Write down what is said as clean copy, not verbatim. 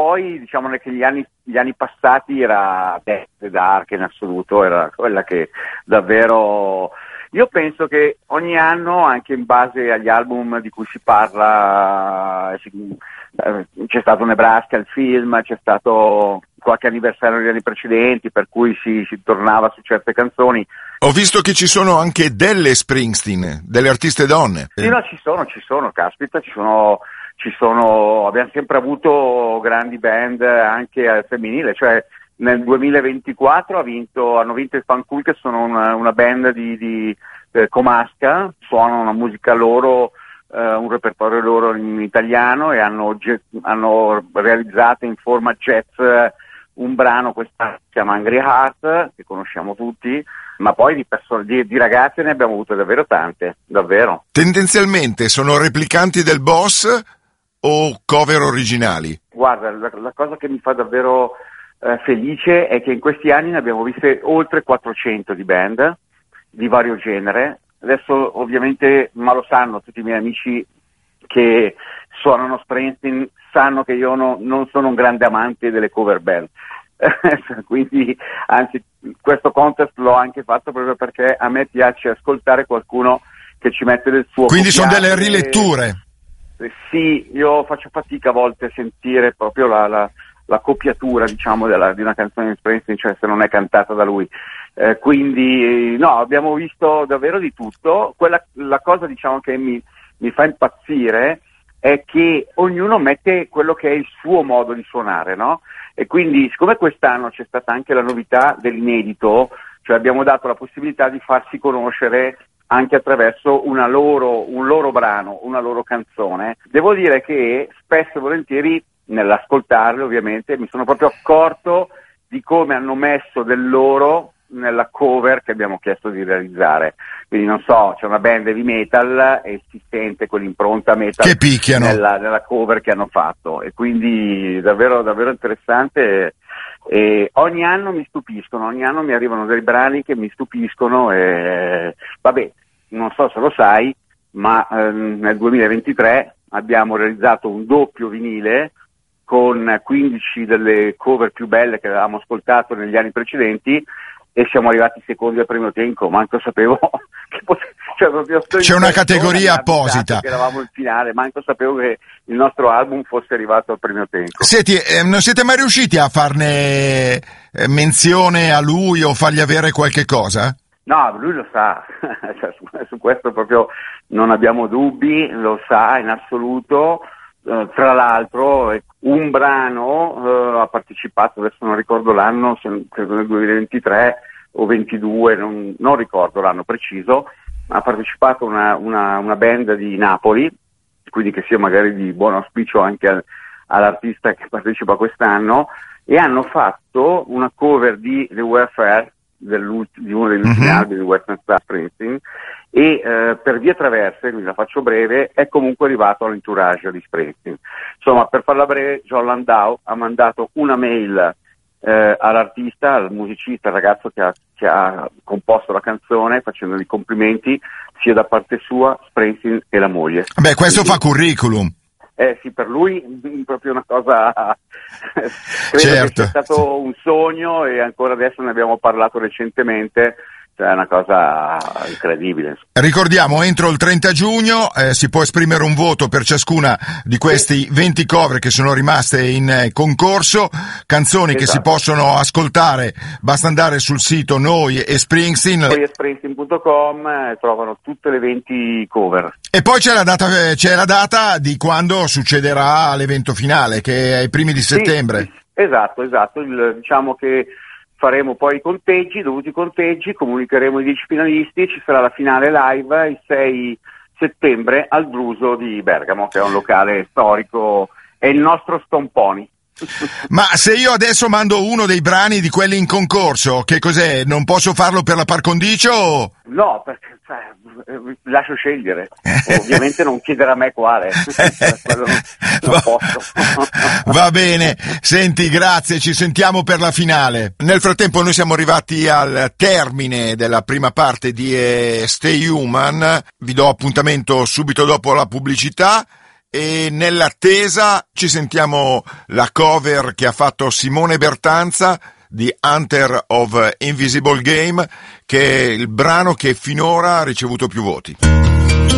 poi diciamo che gli anni passati era Death Dark in assoluto, era quella che davvero... Io penso che ogni anno, anche in base agli album di cui si parla, c'è stato Nebraska, il film, c'è stato qualche anniversario degli anni precedenti, per cui si tornava su certe canzoni. Ho visto che ci sono anche delle Springsteen, delle artiste donne. Sì, no, ci sono, caspita, abbiamo sempre avuto grandi band anche al femminile, cioè nel 2024 hanno vinto i Fancool, che sono una band di comasca, suonano una musica loro, un repertorio loro in italiano, e hanno realizzato in forma jazz un brano, questa si chiama Angry Heart, che conosciamo tutti, ma poi di ragazze ne abbiamo avute davvero tante, davvero. Tendenzialmente sono replicanti del Boss o cover originali? Guarda, la cosa che mi fa davvero felice è che in questi anni ne abbiamo viste oltre 400 di band di vario genere. Adesso ovviamente, ma lo sanno tutti i miei amici che suonano Springsteen, sanno che io non sono un grande amante delle cover band. Quindi, anzi, questo contest l'ho anche fatto proprio perché a me piace ascoltare qualcuno che ci mette del suo. Quindi sono delle riletture? Sì, io faccio fatica a volte a sentire proprio la copiatura, diciamo, di una canzone di Springsteen, cioè se non è cantata da lui. Quindi no, abbiamo visto davvero di tutto. La cosa, diciamo, che mi fa impazzire è che ognuno mette quello che è il suo modo di suonare, no? E quindi, siccome quest'anno c'è stata anche la novità dell'inedito, cioè abbiamo dato la possibilità di farsi conoscere anche attraverso un loro brano, una loro canzone, devo dire che spesso e volentieri, nell'ascoltarle ovviamente, mi sono proprio accorto di come hanno messo del loro nella cover che abbiamo chiesto di realizzare. Quindi non so, c'è una band heavy metal e si sente quell'impronta metal che picchiano nella cover che hanno fatto, e quindi davvero davvero interessante. E ogni anno mi stupiscono, ogni anno mi arrivano dei brani che mi stupiscono, e vabbè, non so se lo sai, ma nel 2023 abbiamo realizzato un doppio vinile con 15 delle cover più belle che avevamo ascoltato negli anni precedenti, e siamo arrivati secondi al premio Tenco. Manco sapevo che c'è una categoria apposita, che eravamo in finale, manco sapevo che il nostro album fosse arrivato al premio Tenco. Senti, non siete mai riusciti a farne menzione a lui o fargli avere qualche cosa? No, lui lo sa, cioè, su questo proprio non abbiamo dubbi, lo sa in assoluto. Tra l'altro un brano ha partecipato, adesso non ricordo l'anno, credo nel 2023 o 22, non ricordo l'anno preciso, ha partecipato una band di Napoli, quindi che sia magari di buon auspicio anche all'artista che partecipa quest'anno, e hanno fatto una cover di The Welfare, di uno degli ultimi album di Western Star Springsteen, e per vie traverse, quindi la faccio breve, è comunque arrivato all'entourage di Springsteen. Insomma, per farla breve, John Landau ha mandato una mail all'artista, al musicista, al ragazzo che ha composto la canzone, facendogli complimenti sia da parte sua, Springsteen e la moglie. Beh, questo fa curriculum. Sì, per lui proprio una cosa, credo certo, che sia stato un sogno, e ancora adesso ne abbiamo parlato recentemente. È una cosa incredibile. Ricordiamo, entro il 30 giugno si può esprimere un voto per ciascuna di questi 20 cover che sono rimaste in concorso, canzoni che si possono ascoltare, basta andare sul sito Noi e Springsteen. Noi e Springsteen.com trovano tutte le 20 cover. E poi c'è la data di quando succederà l'evento finale, che è ai primi di settembre. Sì, esatto, diciamo che faremo poi i dovuti conteggi, comunicheremo i 10 finalisti, ci sarà la finale live il 6 settembre al Druso di Bergamo, che è un locale storico, è il nostro Stomponi. Ma se io adesso mando uno dei brani di quelli in concorso, che cos'è? Non posso farlo per la par condicio? No, perché lascio scegliere. Ovviamente non chiedere a me quale. Quello non posso. Va bene, senti, grazie, ci sentiamo per la finale. Nel frattempo noi siamo arrivati al termine della prima parte di Stay Human. Vi do appuntamento subito dopo la pubblicità e nell'attesa ci sentiamo la cover che ha fatto Simone Bertanza di Hunter of Invisible Game, che è il brano che finora ha ricevuto più voti.